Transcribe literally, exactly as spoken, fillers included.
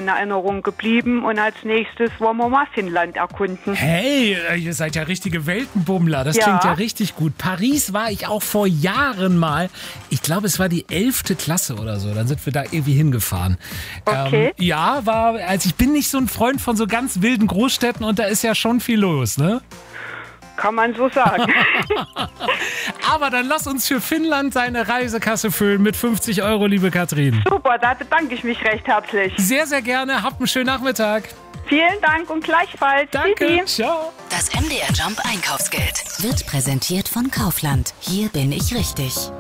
in Erinnerung geblieben. Und als nächstes wollen wir mal Finnland erkunden. Hey, ihr seid ja richtige Weltenbummler. Das Ja. klingt ja richtig gut. Paris war ich auch vor Jahren mal. Ich glaube, es war die elfte Klasse oder so. Dann sind wir da irgendwie hingefahren. Okay. Ähm, ja, war, also ich bin nicht so ein Freund von so ganz wilden Großstädten und da ist ja schon viel los, ne? Kann man so sagen. Aber dann lass uns für Finnland seine Reisekasse füllen mit fünfzig Euro, liebe Katrin. Super, da bedanke ich mich recht herzlich. Sehr, sehr gerne. Habt einen schönen Nachmittag. Vielen Dank und gleichfalls. Danke. Tschüssi. Ciao. Das M D R Jump Einkaufsgeld wird präsentiert von Kaufland. Hier bin ich richtig.